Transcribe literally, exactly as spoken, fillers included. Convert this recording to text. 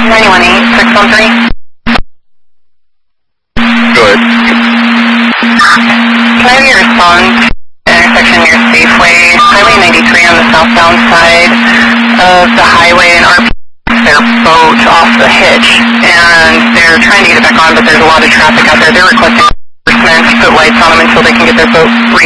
ninety-one eight, six one three. Good. Can I have your response? Intersection near Safeway, Highway ninety-three on the southbound side of the highway, and R P their boat off the hitch, and they're trying to get it back on, but there's a lot of traffic out there. They're requesting enforcement to put lights on them until they can get their boat re